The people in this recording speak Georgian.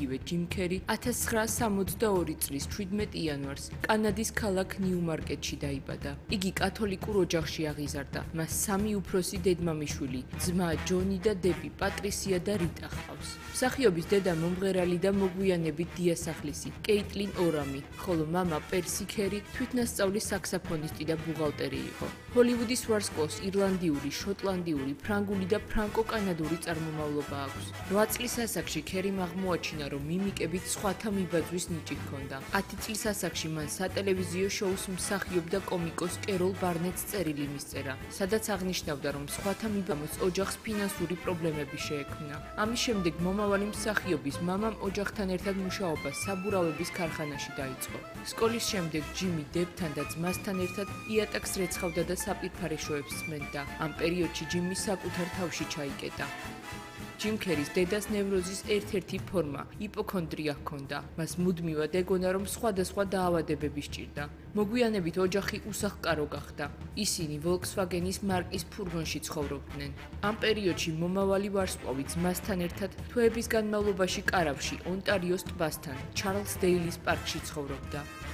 იგივე ჯიმ ქერი 1962 წლის 17 იანვარს კანადის ქალაქ ნიუმარკეტში დაიბადა. იგი კათოლიკურ ოჯახში აღიზარდა. მას 3 უფროსი დედმამიშვილი, ძმა ჯონი და დები, პატრისია და რიტა ჰყავს. მსახიობის დედა მომღერალი და მოგვიანებით დიასახლისი კეიტლინ ორამი, ხოლო მამა პერსი ქერი თვითნასწავლის საქსაფონისტი და ბუღალტერი იყო. ჰოლივუდის ვარსკვლავს ირლანდიური, შოტლანდიური, ფრანგული და ფრანკო-კანადური წარმომავლობა აქვს. 8 წლის ასაკში ქერიმ აღმოაჩინა, რომ მიმიკებით სხვათა მიბაძვის ნიჭი ჰქონდა. 10 წლის ასაკში მან სატელევიზიო შოუს მსახიობ და კომიკოს კეროლ ბარნეტს წერილი მისწერა, სადაც აღნიშნავდა, რომ სხვათა მიბაძვის ოჯახს ფინანსური პრობლემები შეექმნა. ამის შემდეგ მომავალი მსახიობის მამამ ოჯახთან ერთად მუშაობა საბურავების ქარხანაში დაიწყო. სკოლის შემდეგ ჯიმი დებთან და ძმასთან ერთად იატაკს რეცხავდა და საპირფარეშოებს სმენდა. ამ პერიოდში ჯიმი საკუთარ თავში ჩაიკეტა. ჯიმ ქერის დედას ნევროზის ერთ-ერთი ფორმა იპოქონდრია ჰქონდა. მას მუდმივად ეგონა, რომ სხვადასხვა დაავადებები სჭირდა. მოგვიანებით ოჯახი უსახლკარო გახდა. ისინი Volkswagen-ის მარკის ფურგონში ცხოვრობდნენ. ამ პერიოდში მომავალი ვარსკვლავი ძმასთან ერთად თვეების განმავლობაში კარავში, ონტარიოს ტბასთან, ჩარლზდეილის პარკში ცხოვრობდა.